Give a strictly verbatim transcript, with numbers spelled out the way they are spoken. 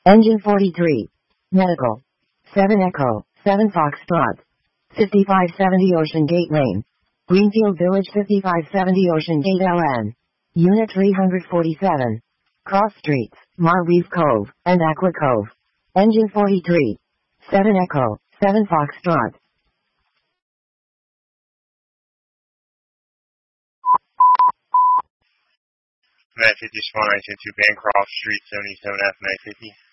Engine forty-three. Medical. seven Echo, seven Foxtrot. fifty-five seventy Ocean Gate Lane. Greenfield Village fifty-five seventy Ocean Gate L N. Unit three forty-seven. Cross Streets, Mar Reef Cove, and Aqua Cove. Engine forty-three. seven Echo, seven Foxtrot. nine fifty Swan nine ten two Bancroft Street, seventy-seven F nine fifty.